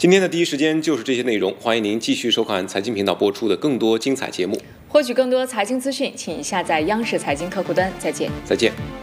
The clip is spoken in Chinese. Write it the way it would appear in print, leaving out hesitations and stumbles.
今天的第一时间就是这些内容，欢迎您继续收看财经频道播出的更多精彩节目。 获取更多财经资讯，请下载央视财经客户端。再见。